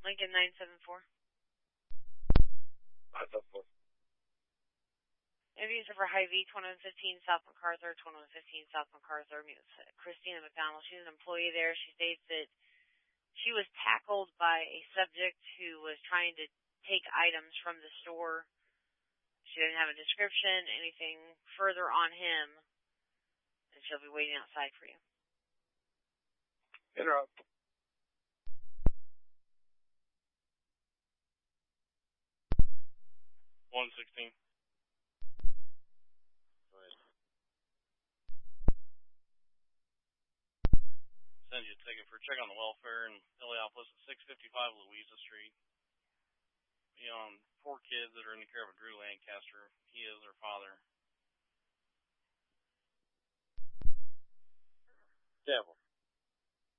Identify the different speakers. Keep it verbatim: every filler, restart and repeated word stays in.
Speaker 1: Lincoln nine seven four.
Speaker 2: nine seven four.
Speaker 1: Interviews are for Hy-Vee, twenty-one fifteen South MacArthur, twenty-one fifteen South MacArthur. Christina McDonald, she's an employee there. She states that she was tackled by a subject who was trying to take items from the store. She didn't have a description, anything further on him, and she'll be waiting outside for you.
Speaker 2: Interrupt.
Speaker 3: one sixteen. Send you a ticket for a check on the welfare in Illiopolis at six fifty-five Louisa Street. You know, four kids that are in the care of a Drew Lancaster. He is their father.
Speaker 2: Devil.